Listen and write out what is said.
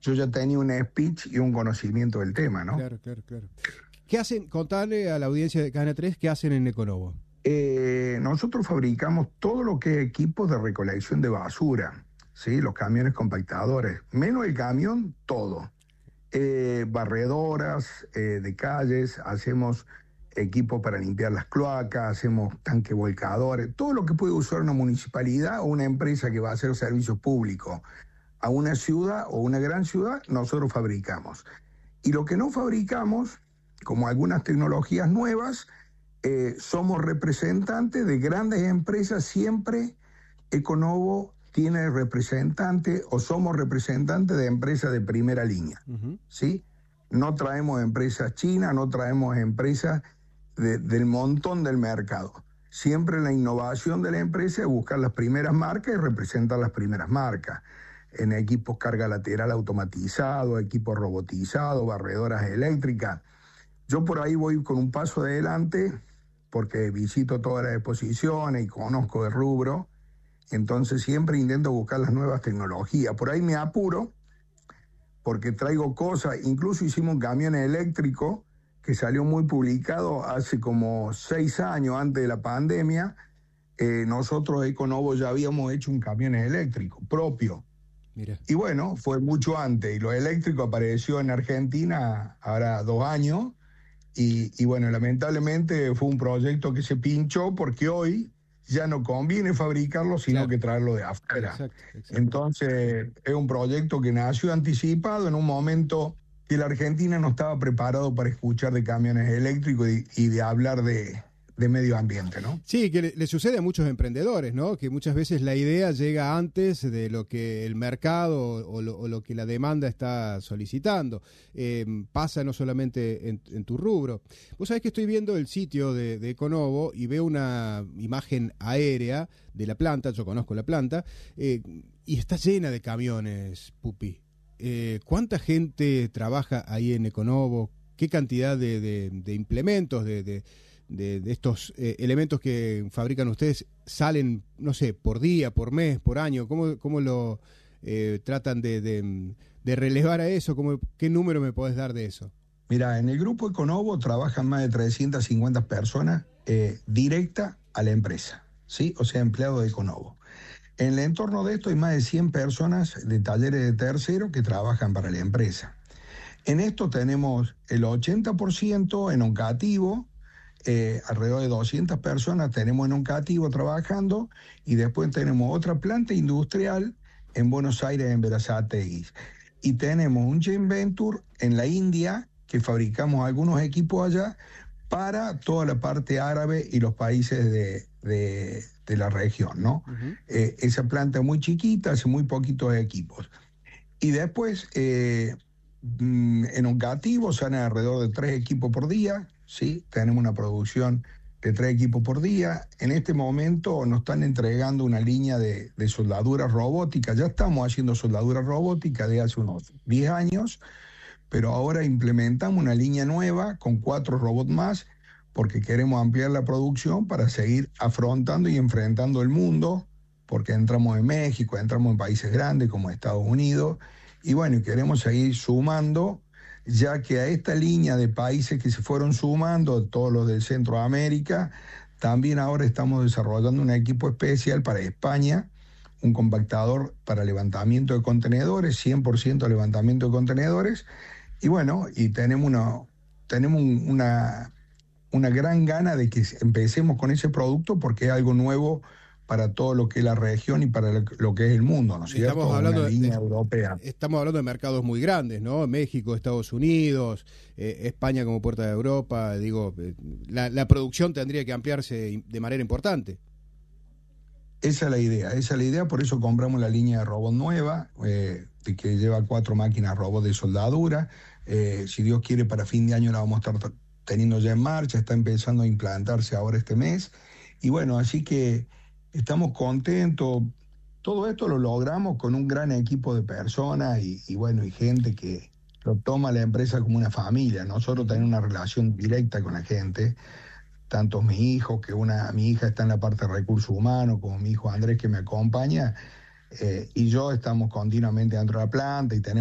yo ya tenía un speech y un conocimiento del tema, ¿no? Claro, claro, claro. ¿Qué hacen? Contale a la audiencia de Cadena 3, ¿qué hacen en Econovo? Nosotros fabricamos todo lo que es equipos de recolección de basura, ¿sí? Los camiones compactadores, menos el camión, todo. Barredoras de calles, hacemos equipos para limpiar las cloacas, hacemos tanques volcadores, todo lo que puede usar una municipalidad o una empresa que va a hacer servicios públicos a una ciudad o una gran ciudad, nosotros fabricamos. Y lo que no fabricamos, como algunas tecnologías nuevas, somos representantes de grandes empresas. Siempre Econovo tiene representantes o somos representantes de empresas de primera línea, ¿sí? No traemos empresas chinas, no traemos empresas del montón del mercado. Siempre la innovación de la empresa es buscar las primeras marcas y representar las primeras marcas. En equipos carga lateral automatizado, equipos robotizados, barredoras eléctricas. Yo por ahí voy con un paso adelante porque visito todas las exposiciones y conozco el rubro. Entonces siempre intento buscar las nuevas tecnologías. Por ahí me apuro porque traigo cosas. Incluso hicimos un camión eléctrico que salió muy publicado hace como 6 años antes de la pandemia. Nosotros Econovo ya habíamos hecho un camión eléctrico propio. Mira. Y bueno, fue mucho antes. Y lo eléctrico apareció en Argentina ahora 2 años. Y bueno, lamentablemente fue un proyecto que se pinchó porque hoy ya no conviene fabricarlo, sino que traerlo de afuera. Exacto. Entonces, es un proyecto que nació anticipado en un momento que la Argentina no estaba preparado para escuchar de camiones eléctricos y de hablar de medio ambiente, ¿no? Sí, que le sucede a muchos emprendedores, ¿no? Que muchas veces la idea llega antes de lo que el mercado o lo que la demanda está solicitando. Pasa no solamente en tu rubro. Vos sabés que estoy viendo el sitio de Econovo y veo una imagen aérea de la planta, yo conozco la planta, y está llena de camiones, Pupi. ¿Cuánta gente trabaja ahí en Econovo? ¿Qué cantidad de implementos, de estos elementos que fabrican ustedes salen, no sé, por día, por mes, por año? ¿Cómo lo tratan de relevar a eso? ¿Qué número me podés dar de eso? Mira, en el grupo Econovo trabajan más de 350 personas directa a la empresa, ¿sí? O sea, empleados de Econovo. En el entorno de esto hay más de 100 personas de talleres de terceros que trabajan para la empresa. En esto tenemos el 80% en Oncativo, alrededor de 200 personas tenemos en Oncativo trabajando, y después tenemos otra planta industrial en Buenos Aires, en Berazategui. Y tenemos un joint venture en la India, que fabricamos algunos equipos allá para toda la parte árabe y los países de la región, ¿no? Esa planta es muy chiquita, hace muy poquitos equipos. Y después, en Oncativo salen alrededor de 3 equipos por día, ¿sí? Tenemos una producción de 3 equipos por día. En este momento nos están entregando una línea de soldadura robótica. Ya estamos haciendo soldadura robótica de hace unos 10 años, pero ahora implementamos una línea nueva con 4 robots más, porque queremos ampliar la producción para seguir afrontando y enfrentando el mundo, porque entramos en México, entramos en países grandes como Estados Unidos, y bueno, queremos seguir sumando, ya que a esta línea de países que se fueron sumando, todos los de Centroamérica, también ahora estamos desarrollando un equipo especial para España, un compactador para levantamiento de contenedores, 100% levantamiento de contenedores, y bueno, y tenemos una gran gana de que empecemos con ese producto, porque es algo nuevo para todo lo que es la región y para lo que es el mundo, ¿no es cierto? Estamos hablando una línea europea. Estamos hablando de mercados muy grandes, ¿no? México, Estados Unidos, España como puerta de Europa. Digo, la producción tendría que ampliarse de manera importante. Esa es la idea, por eso compramos la línea de robot nueva, que lleva 4 máquinas robot de soldadura. Si Dios quiere, para fin de año la vamos a estar teniendo ya en marcha, está empezando a implantarse ahora este mes. Y bueno, así que estamos contentos. Todo esto lo logramos con un gran equipo de personas y bueno, y gente que lo toma la empresa como una familia. Nosotros tenemos una relación directa con la gente, tanto mis hijos, mi hija está en la parte de recursos humanos, como mi hijo Andrés, que me acompaña, y yo estamos continuamente dentro de la planta y tenemos